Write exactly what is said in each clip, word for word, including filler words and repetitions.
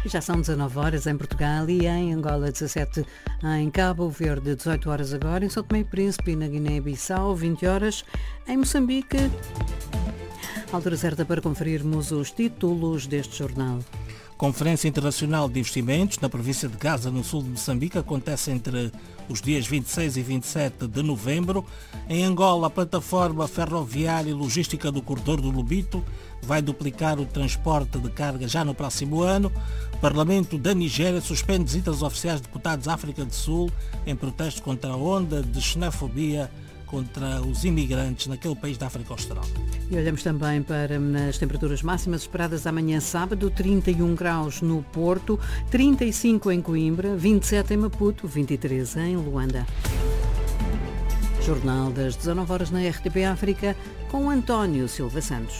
E já são dezanove horas em Portugal e em Angola, dezassete em Cabo Verde, dezoito horas agora, em São Tomé e Príncipe e na Guiné-Bissau, vinte horas, em Moçambique. Altura certa para conferirmos os títulos deste jornal. Conferência Internacional de Investimentos na província de Gaza, no sul de Moçambique, acontece entre os dias vinte e seis e vinte e sete de novembro. Em Angola, a plataforma ferroviária e logística do Corredor do Lobito vai duplicar o transporte de carga já no próximo ano. O Parlamento da Nigéria suspende visitas oficiais de deputados à África do Sul em protesto contra a onda de xenofobia contra os imigrantes naquele país da África Austral. E olhamos também para as temperaturas máximas esperadas amanhã sábado, trinta e um graus no Porto, trinta e cinco em Coimbra, vinte e sete em Maputo, vinte e três em Luanda. Jornal das dezanove horas na R T P África, com António Silva Santos.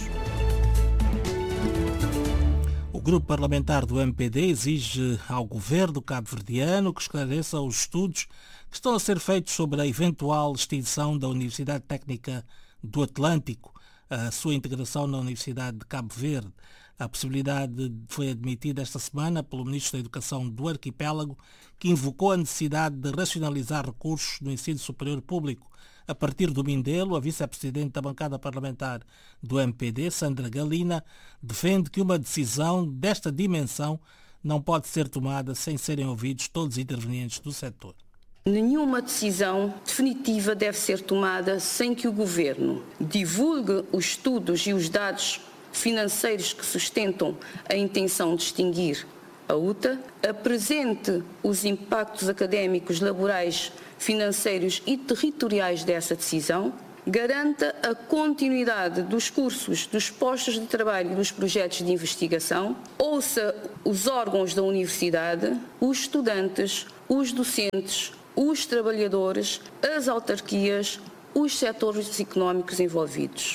O grupo parlamentar do M P D exige ao governo cabo-verdiano que esclareça os estudos que estão a ser feitos sobre a eventual extinção da Universidade Técnica do Atlântico, a sua integração na Universidade de Cabo Verde. A possibilidade foi admitida esta semana pelo Ministro da Educação do Arquipélago, que invocou a necessidade de racionalizar recursos no ensino superior público. A partir do Mindelo, a vice-presidente da bancada parlamentar do M P D, Sandra Galina, defende que uma decisão desta dimensão não pode ser tomada sem serem ouvidos todos os intervenientes do setor. Nenhuma decisão definitiva deve ser tomada sem que o Governo divulgue os estudos e os dados financeiros que sustentam a intenção de extinguir a U T A, apresente os impactos académicos, laborais, financeiros e territoriais dessa decisão, garanta a continuidade dos cursos, dos postos de trabalho e dos projetos de investigação, ouça os órgãos da universidade, os estudantes, os docentes, os trabalhadores, as autarquias, os setores económicos envolvidos.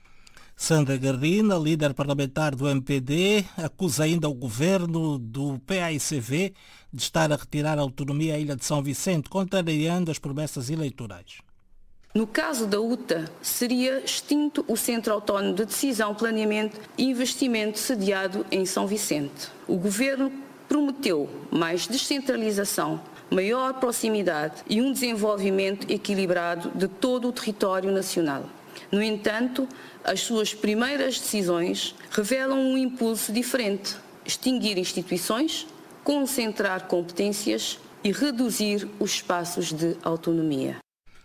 Sandra Gardina, líder parlamentar do M P D, acusa ainda o governo do P A I C V de estar a retirar a autonomia à Ilha de São Vicente, contrariando as promessas eleitorais. No caso da U T A, seria extinto o Centro Autónomo de Decisão, Planeamento e Investimento sediado em São Vicente. O governo prometeu mais descentralização, maior proximidade e um desenvolvimento equilibrado de todo o território nacional. No entanto, as suas primeiras decisões revelam um impulso diferente: extinguir instituições, concentrar competências e reduzir os espaços de autonomia.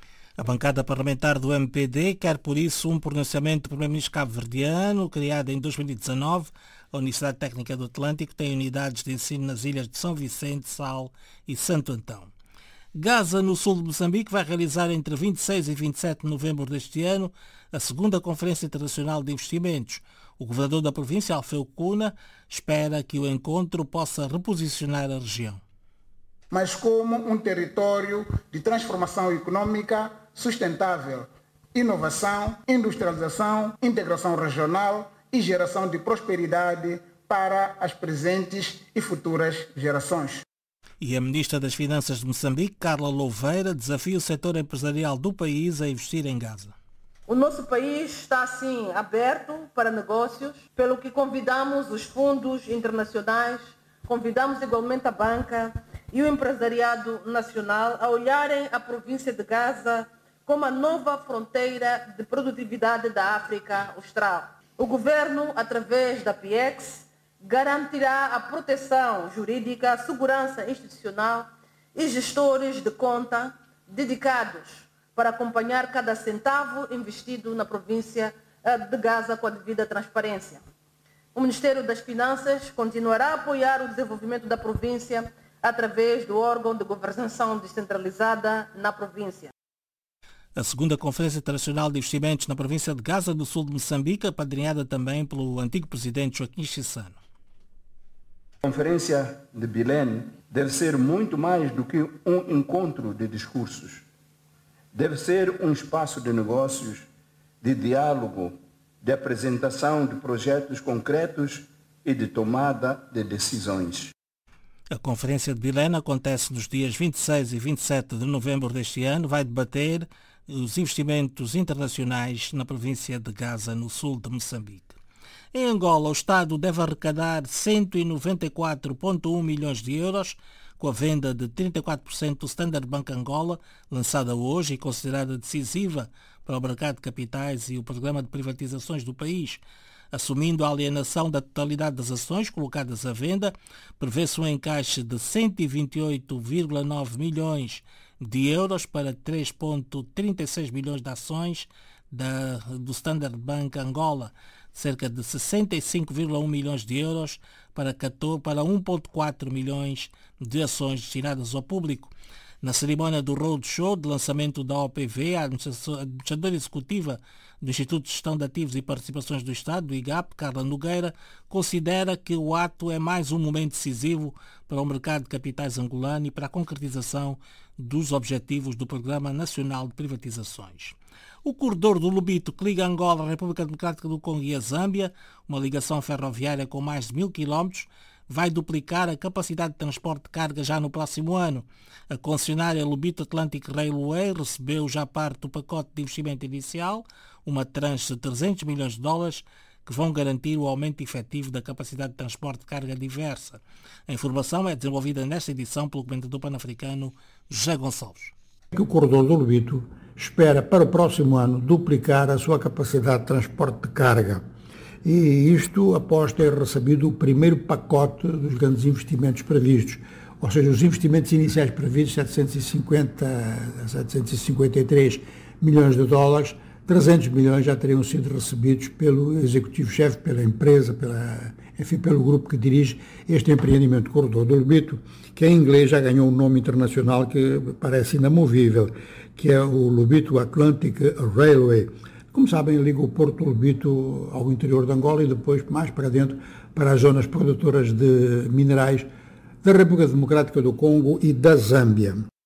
A bancada parlamentar do M P D quer, por isso, um pronunciamento do primeiro-ministro cabo-verdiano. Criada em dois mil e dezanove, a Universidade Técnica do Atlântico tem unidades de ensino nas ilhas de São Vicente, Sal e Santo Antão. Gaza, no sul de Moçambique, vai realizar entre vinte e seis e vinte e sete de novembro deste ano a segunda Conferência Internacional de Investimentos. O governador da província, Alfeu Cuna, espera que o encontro possa reposicionar a região. Mas como um território de transformação econômica sustentável, inovação, industrialização, integração regional e geração de prosperidade para as presentes e futuras gerações. E a Ministra das Finanças de Moçambique, Carla Louveira, desafia o setor empresarial do país a investir em Gaza. O nosso país está, assim, aberto para negócios, pelo que convidamos os fundos internacionais, convidamos igualmente a banca e o empresariado nacional a olharem a província de Gaza como a nova fronteira de produtividade da África Austral. O governo, através da P I E X, garantirá a proteção jurídica, a segurança institucional e gestores de conta dedicados para acompanhar cada centavo investido na província de Gaza com a devida transparência. O Ministério das Finanças continuará a apoiar o desenvolvimento da província através do órgão de governação descentralizada na província. A segunda Conferência Internacional de Investimentos na província de Gaza, do sul de Moçambique, apadrinhada também pelo antigo presidente Joaquim Chissano. A Conferência de Belém deve ser muito mais do que um encontro de discursos. Deve ser um espaço de negócios, de diálogo, de apresentação de projetos concretos e de tomada de decisões. A Conferência de Belém acontece nos dias vinte e seis e vinte e sete de novembro deste ano. Vai debater os investimentos internacionais na província de Gaza, no sul de Moçambique. Em Angola, o Estado deve arrecadar cento e noventa e quatro vírgula um milhões de euros com a venda de trinta e quatro por cento do Standard Bank Angola, lançada hoje e considerada decisiva para o mercado de capitais e o programa de privatizações do país. Assumindo a alienação da totalidade das ações colocadas à venda, prevê-se um encaixe de cento e vinte e oito vírgula nove milhões de euros para três vírgula trinta e seis milhões de ações da, do Standard Bank Angola, cerca de sessenta e cinco vírgula um milhões de euros para, para um vírgula quatro milhões de ações destinadas ao público. Na cerimónia do Roadshow de lançamento da O P V, a administradora executiva do Instituto de Gestão de Ativos e Participações do Estado, do I G A P, Carla Nogueira, considera que o ato é mais um momento decisivo para o mercado de capitais angolano e para a concretização dos objetivos do Programa Nacional de Privatizações. O corredor do Lobito, que liga Angola, a República Democrática do Congo e a Zâmbia, uma ligação ferroviária com mais de mil quilómetros, vai duplicar a capacidade de transporte de carga já no próximo ano. A concessionária Lobito Atlantic Railway recebeu já parte do pacote de investimento inicial, uma tranche de trezentos milhões de dólares, que vão garantir o aumento efetivo da capacidade de transporte de carga diversa. A informação é desenvolvida nesta edição pelo comentador pan-africano José Gonçalves. O corredor do Lobito espera para o próximo ano duplicar a sua capacidade de transporte de carga. E isto após ter recebido o primeiro pacote dos grandes investimentos previstos, ou seja, os investimentos iniciais previstos, setecentos e cinquenta, setecentos e cinquenta e três milhões de dólares, trezentos milhões já teriam sido recebidos pelo executivo-chefe, pela empresa, pela, enfim, pelo grupo que dirige este empreendimento Corredor do Lobito, que em inglês já ganhou um nome internacional que parece inamovível, que é o Lobito Atlantic Railway. Como sabem, liga o Porto Lobito ao interior de Angola e depois mais para dentro, para as zonas produtoras de minerais da República Democrática do Congo e da Zâmbia.